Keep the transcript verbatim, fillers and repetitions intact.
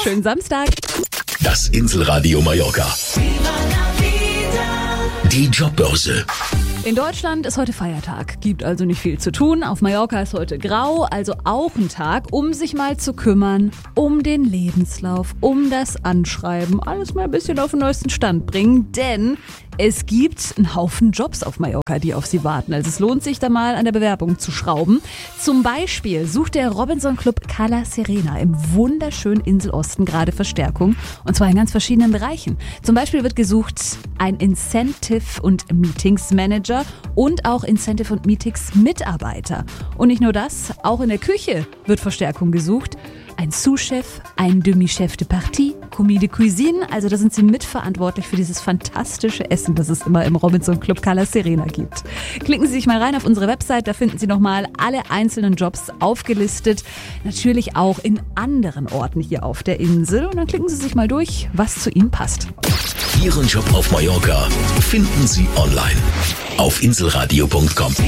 Schönen Samstag. Das Inselradio Mallorca. Die Jobbörse. In Deutschland ist heute Feiertag, gibt also nicht viel zu tun. Auf Mallorca ist heute grau, also auch ein Tag, um sich mal zu kümmern, um den Lebenslauf, um das Anschreiben, alles mal ein bisschen auf den neuesten Stand bringen, denn es gibt einen Haufen Jobs auf Mallorca, die auf Sie warten. Also es lohnt sich da mal an der Bewerbung zu schrauben. Zum Beispiel sucht der Robinson Club Cala Serena im wunderschönen Inselosten gerade Verstärkung, und zwar in ganz verschiedenen Bereichen. Zum Beispiel wird gesucht ein Incentive- und Meetings Manager und auch Incentive- und Meetings-Mitarbeiter. Und nicht nur das, auch in der Küche wird Verstärkung gesucht. Ein Sous-Chef, ein Demi-Chef de Partie, Commis de Cuisine, also da sind sie mitverantwortlich für dieses fantastische Essen, das es immer im Robinson Club Cala Serena gibt. Klicken Sie sich mal rein auf unsere Website, da finden Sie nochmal alle einzelnen Jobs aufgelistet. Natürlich auch in anderen Orten hier auf der Insel. Und dann klicken Sie sich mal durch, was zu Ihnen passt. Ihren Job auf Mallorca finden Sie online auf inselradio punkt com.